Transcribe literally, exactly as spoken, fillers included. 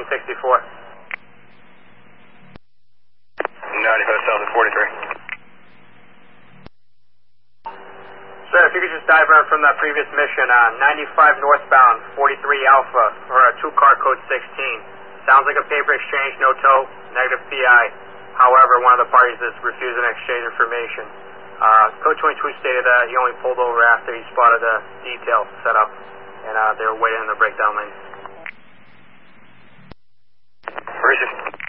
thirteen sixty-four. ninety-five south of forty-three. Sir, if you could just divert from that previous mission, uh, ninety-five northbound, forty-three Alpha, for a two-car code sixteen. Sounds like a paper exchange, no tow, negative P I. However, one of the parties is refusing to exchange information. Uh, code twenty-two stated that he only pulled over after he spotted the detail set up, and uh, they were waiting in the breakdown lane. Where is he?